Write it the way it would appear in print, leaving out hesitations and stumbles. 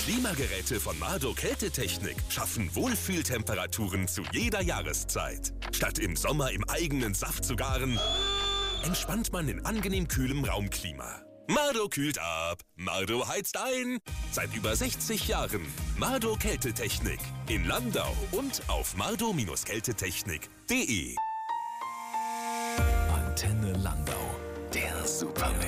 Klimageräte von Mardo Kältetechnik schaffen Wohlfühltemperaturen zu jeder Jahreszeit. Statt im Sommer im eigenen Saft zu garen, entspannt man in angenehm kühlem Raumklima. Mardo kühlt ab, Mardo heizt ein. Seit über 60 Jahren Mardo Kältetechnik in Landau und auf mardo-kältetechnik.de. Antenne Landau, der Supermensch.